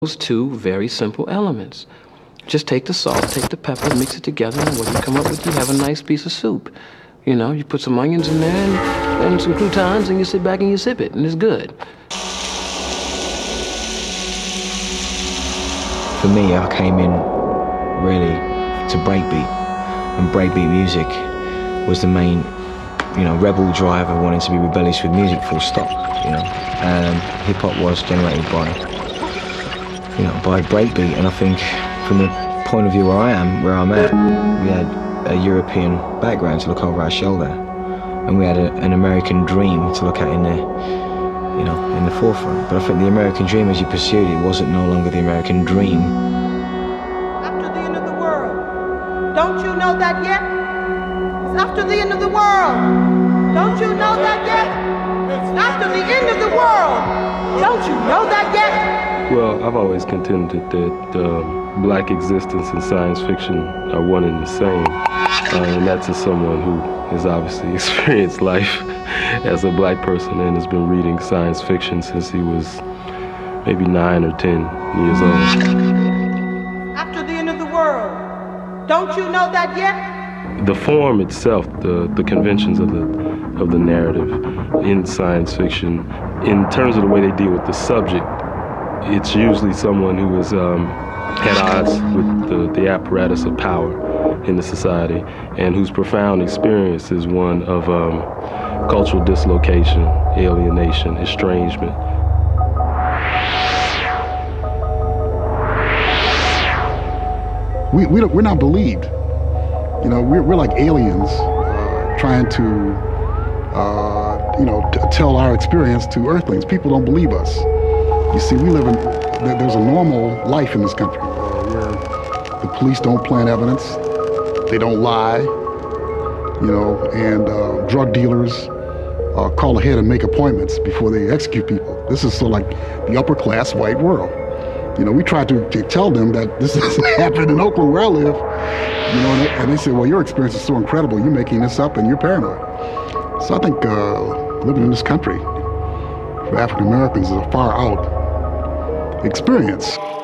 Those two very simple elements. Just take the salt, take the pepper, mix it together, and what you come up with, you have a nice piece of soup. You know, you put some onions in there and some croutons, and you sit back and you sip it, and it's good. For me, I came in really to breakbeat, and breakbeat music was the main, rebel drive of wanting to be rebellious with music, full stop, And hip-hop was generated by breakbeat, and I think from the point of view where I'm at, we had a European background to look over our shoulder, and we had an American dream to look at in the forefront. But I think the American dream, as you pursued it, wasn't no longer the American dream. After the end of the world, don't you know that yet? It's after the end of the world, don't you know that yet? It's after the end of the world, don't you know that yet? Well, I've always contended that black existence and science fiction are one and the same. And that's as someone who has obviously experienced life as a black person and has been reading science fiction since he was maybe 9 or 10 years old. After the end of the world, don't you know that yet? The form itself, the conventions of the narrative in science fiction, in terms of the way they deal with the subject, it's usually someone who is at odds with the apparatus of power in the society, and whose profound experience is one of cultural dislocation, alienation, estrangement. We're not believed. We're like aliens trying to tell our experience to Earthlings. People don't believe us. You see, there's a normal life in this country where the police don't plant evidence, they don't lie, and drug dealers call ahead and make appointments before they execute people. This is sort of like the upper class white world. We try to tell them that this doesn't happen in Oakland where I live, and they say, well, your experience is so incredible, you're making this up and you're paranoid. So I think living in this country for African Americans is a far out experience.